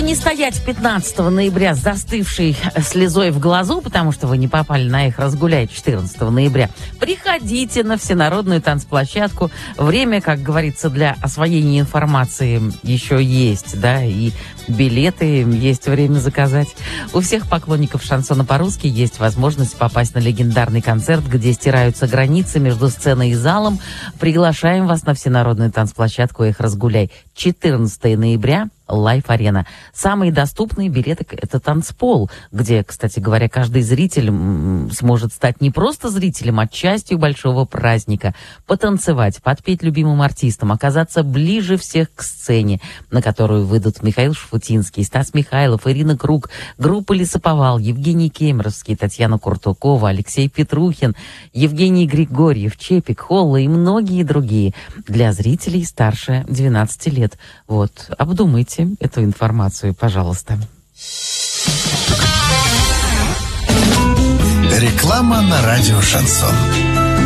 не стоять 15 ноября с застывшей слезой в глазу, потому что вы не попали на их разгуляй 14 ноября, приходите на всенародную танцплощадку. Время, как говорится, для освоения информации еще есть, да, и билеты есть время заказать. У всех поклонников шансона по-русски есть возможность попасть на легендарный концерт, где стираются границы между сценой и залом. Приглашаем вас на всенародную танцплощадку «Эх, разгуляй». 14 ноября, Лайф-арена. Самые доступные билеты – это танцпол, где, кстати говоря, каждый зритель сможет стать не просто зрителем, а частью большого праздника. Потанцевать, подпеть любимым артистам, оказаться ближе всех к сцене, на которую выйдут Михаил Шафутинский, Стас Михайлов, Ирина Круг, группа «Лесоповал», Евгений Кемеровский, Татьяна Куртукова, Алексей Петрухин, Евгений Григорьев, Чепик, Холла и многие другие. Для зрителей старше 12 лет. Вот, обдумайте эту информацию, пожалуйста. Реклама на радио «Шансон».